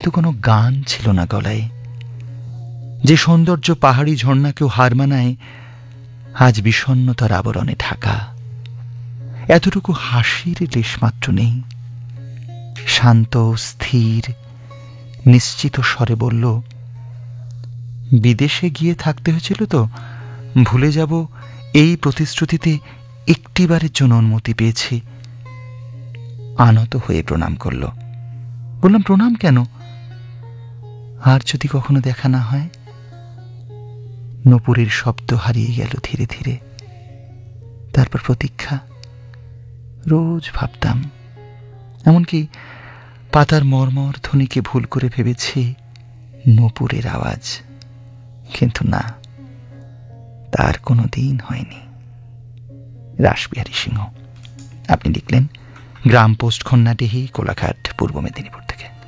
কিন্তু কোনো গান ছিল না গলায়। যে সৌন্দর্য পাহাড়ি ঝর্ণাকেও হার মানায়, আজ বিষণ্ণতার আবরণে ঢাকা। এতটুকু হাসির লেশমাত্র নেই। শান্ত স্থির নিশ্চিত স্বরে বলল, বিদেশে গিয়ে থাকতে হয়েছিল তো, ভুলে যাব এই প্রতিশ্রুতিতে একটিবারের জন্য অনুমতি পেয়েছি। আনত হয়ে প্রণাম করল। বললাম, প্রণাম কেন? আর যদি কখনো দেখা না হয়? নূপুরের শব্দ হারিয়ে গেল ধীরে ধীরে। তারপর প্রতীক্ষা। রোজ ভাবতাম, এমনকি পাতার মর্মর ধ্বনিকে ভুল করে ভেবেছি নূপুরের আওয়াজ। কিন্তু না, তার কোনো দিন হয়নি। রাসবিহারী সিংহ। আপনি লিখলেন গ্রাম পোস্ট, খন্নাডিহি, কোলাঘাট, পূর্ব মেদিনীপুর থেকে।